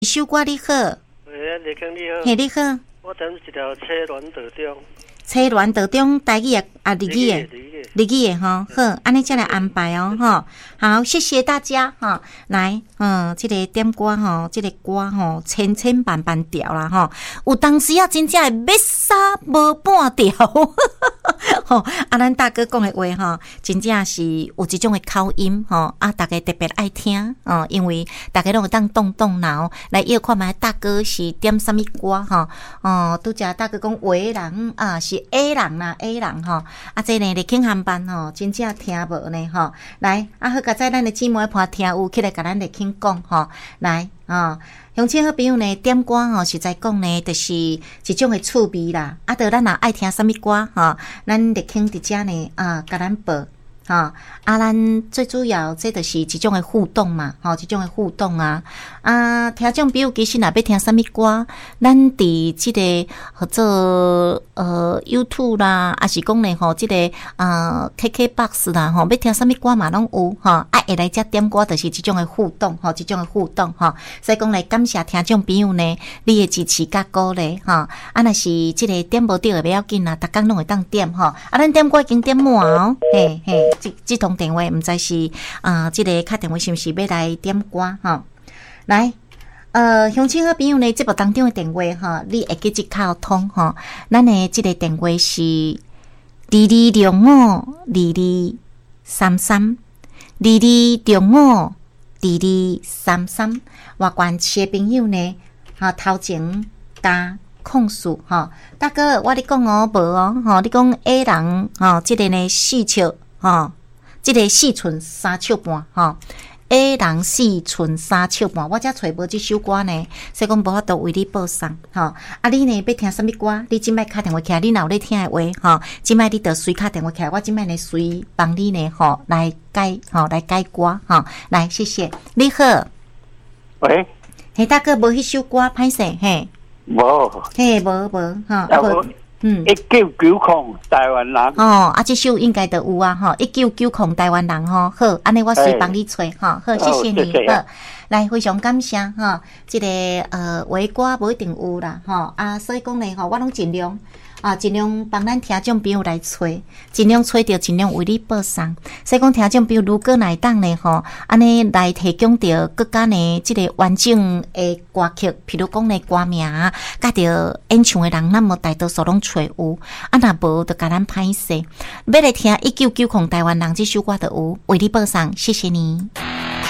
首歌你好， 李康你好， 嘿你好， 我点一条车轮道中， 车轮道中台语的日语的。日语的吼，好，安尼才来安排哦，吼，好，谢谢大家哈，来，这个点歌吼，这个歌吼，千千万万条啦吼，有当时啊，真正会要杀无半条，吼，咱大哥讲的话吼，真正是有一种的口音吼，大家特别爱听哦，因为大家拢有当动脑来要看卖大哥是点什么歌吼，拄则大哥讲话人是 A 人啦 A 人吼，这呢咧轻汉班吼，真正听无呢吼，来好佳哉咱的姊妹伴听有起来甲咱咧轻讲吼，来乡亲好朋友呢点歌吼，实在讲呢，就是一种的趣味啦，就咱若爱听什么歌吼，咱咧轻伫遮呢甲咱报。咱最主要这就是一种的互动嘛，一种的互动听众朋友其实若要听什么歌，咱伫这个或者YouTube 啦，还是讲呢这个KKBOX 啦要听什么歌嘛拢有会来遮点歌，就是这种的互动这种的互动所以讲来感谢听众朋友呢，你的支持甲鼓励若是这个点无到的不要紧啦，逐工拢会当点咱点歌已经点满哦，嘿嘿。这通电话毋知是这个打电话是不是要来点歌来乡亲好朋友呢，节目当中的电话你会记一卡通咱的这个电话是22052233 22052233，外县市的朋友呢头前加控诉大哥我咧讲无你讲 A 人这个呢4笑这个4寸3笑半A 人4寸3笑半，我才找无这首歌呢，所以讲无法度为你播送你呢要听什么歌？你即摆打电话起来，你若有咧听的话即摆你就随打电话起来，我即摆呢随帮你呢来改歌来谢谢。你好， 喂， 嘿大哥，无迄首歌歹势嘿， 无1990台湾人这首应该就有1990台湾人好，安尼我随帮你找好，谢谢你好，来非常感谢这个话歌无一定有啦所以讲呢我拢尽量帮咱听众朋友来找，尽量找到，尽量为你播送。所以讲听众朋友如果来当呢安尼来提供到各家呢这个完整的歌曲，譬如讲呢歌名甲着演唱的人，那么大多数拢找有，若无就甲咱歹势。要来听1990台湾人这首歌就有，为你播送，谢谢你。